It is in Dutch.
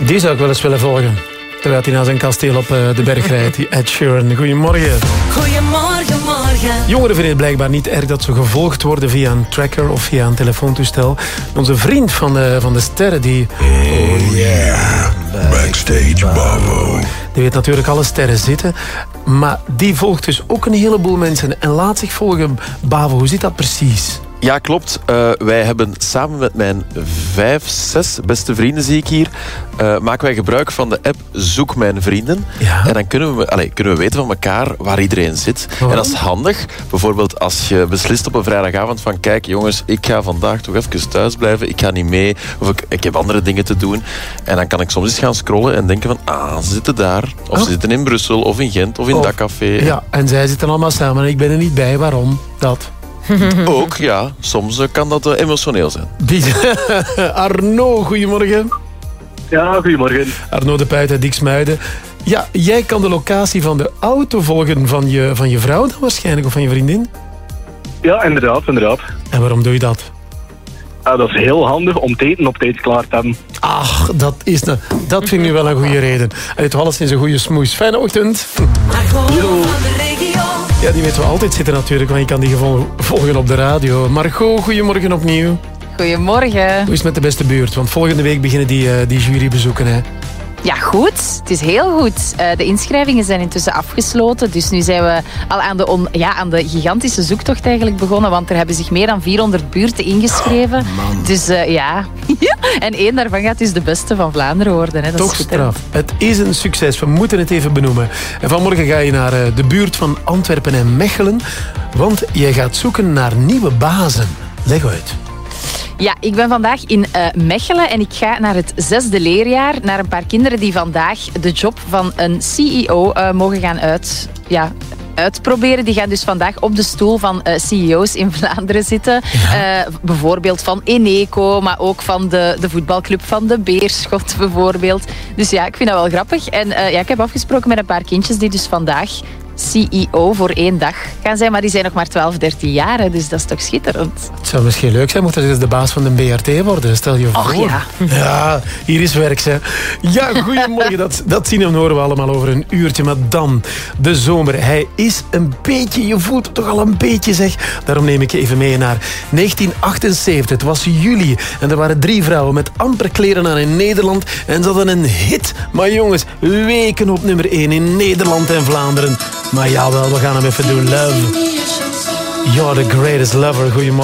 Die zou ik wel eens willen volgen. Terwijl hij naar zijn kasteel op de berg rijdt. Die Ed Sheeran. Goedemorgen. Goedemorgen, morgen. Jongeren vinden het blijkbaar niet erg dat ze gevolgd worden via een tracker of via een telefoontoestel. Onze vriend van de sterren die... Oh yeah, Backstage Bavo. Die weet natuurlijk alle sterren zitten. Maar die volgt dus ook een heleboel mensen. En laat zich volgen. Bavo, hoe zit dat precies? Ja, klopt. Wij hebben samen met mijn 5-6 beste vrienden, zie ik hier, maken wij gebruik van de app Zoek Mijn Vrienden. Ja. En dan kunnen we weten van elkaar waar iedereen zit. Oh. En dat is handig. Bijvoorbeeld als je beslist op een vrijdagavond van kijk jongens, ik ga vandaag toch even thuis blijven. Ik ga niet mee. Of ik heb andere dingen te doen. En dan kan ik soms eens gaan scrollen en denken van ze zitten daar. Of ze zitten in Brussel, of in Gent, of in dat café. Ja, en zij zitten allemaal samen en ik ben er niet bij. Waarom? Dat... Ook, ja. Soms kan dat emotioneel zijn. Arno, goedemorgen. Ja, goedemorgen. Arno de Puit uit Diksmuiden. Ja, jij kan de locatie van de auto volgen van je vrouw dan waarschijnlijk, of van je vriendin? Ja, inderdaad. En waarom doe je dat? Dat is heel handig om het eten op tijd klaar te hebben. Ach, dat vind ik nu wel een goede reden. En het alles is een goede smoes. Fijne ochtend. Margot van de regio. Ja, die weten we altijd zitten natuurlijk, want je kan die volgen op de radio. Margot, goedemorgen opnieuw. Goedemorgen. Hoe is het met de beste buurt? Want volgende week beginnen die jurybezoeken, hè? Ja, goed. Het is heel goed. De inschrijvingen zijn intussen afgesloten. Dus nu zijn we al aan de gigantische zoektocht eigenlijk begonnen. Want er hebben zich meer dan 400 buurten ingeschreven. Oh, dus ja. En één daarvan gaat dus de beste van Vlaanderen worden. Hè. Dat Toch is schitterend. straf. Het is een succes. We moeten het even benoemen. En vanmorgen ga je naar de buurt van Antwerpen en Mechelen. Want jij gaat zoeken naar nieuwe bazen. Leg uit. Ja, ik ben vandaag in Mechelen en ik ga naar het 6e leerjaar. Naar een paar kinderen die vandaag de job van een CEO mogen gaan uitproberen. Die gaan dus vandaag op de stoel van CEO's in Vlaanderen zitten. Ja. Bijvoorbeeld van Eneco, maar ook van de voetbalclub van de Beerschot bijvoorbeeld. Dus ja, ik vind dat wel grappig. En ik heb afgesproken met een paar kindjes die dus vandaag CEO voor 1 dag gaan zijn, maar die zijn nog maar 12, 13 jaar, hè, dus dat is toch schitterend. Het zou misschien leuk zijn mocht ze de baas van de BRT worden, stel je voor. Och ja. Ja, hier is werk, hè. Ja, goedemorgen, dat zien en horen we allemaal over een uurtje, maar dan de zomer. Hij is een beetje, je voelt het toch al een beetje, zeg. Daarom neem ik je even mee naar 1978. Het was juli en er waren 3 vrouwen met amper kleren aan in Nederland en ze hadden een hit. Maar jongens, weken op nummer 1 in Nederland en Vlaanderen. Maar jawel, we gaan hem even doen. Love. You're the greatest lover. Goedemorgen.